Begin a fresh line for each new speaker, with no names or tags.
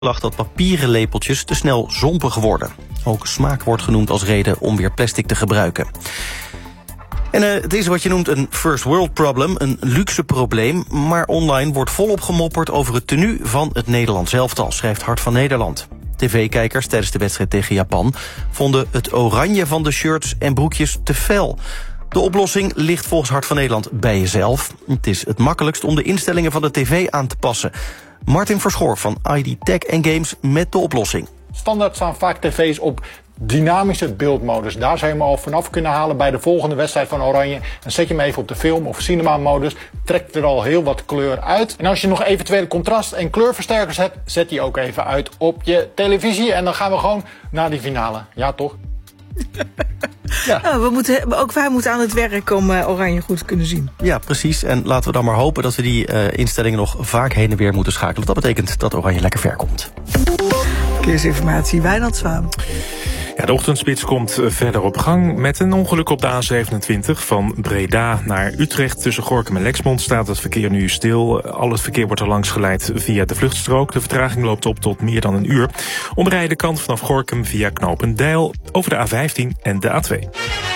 lag dat papieren lepeltjes te snel zompig worden. Ook smaak wordt genoemd als reden om weer plastic te gebruiken. En het is wat je noemt een first world problem, een luxe probleem. Maar online wordt volop gemopperd over het tenue van het Nederlands elftal, schrijft Hart van Nederland. TV-kijkers tijdens de wedstrijd tegen Japan vonden het oranje van de shirts en broekjes te fel. De oplossing ligt volgens Hart van Nederland bij jezelf. Het is het makkelijkst om de instellingen van de tv aan te passen. Martin Verschoor van ID Tech & Games met de oplossing.
Standaard staan vaak tv's op dynamische beeldmodus. Daar zou je hem al vanaf kunnen halen bij de volgende wedstrijd van Oranje. Dan zet je hem even op de film- of cinema-modus. Trekt er al heel wat kleur uit. En als je nog eventuele contrast- en kleurversterkers hebt, zet die ook even uit op je televisie. En dan gaan we gewoon naar die finale. Ja, toch?
Ja. Ook wij moeten aan het werk om Oranje goed te kunnen zien.
Ja, precies. En laten we dan maar hopen dat we die instellingen nog vaak heen en weer moeten schakelen. Dat betekent dat Oranje lekker ver komt.
Verkeersinformatie, Wijnand Zwaan.
Ja, de ochtendspits komt verder op gang. Met een ongeluk op de A27 van Breda naar Utrecht. Tussen Gorinchem en Lexmond staat het verkeer nu stil. Al het verkeer wordt er langs geleid via de vluchtstrook. De vertraging loopt op tot meer dan een uur. Omrijden kan vanaf Gorinchem via Knopendijl over de A15 en de A2.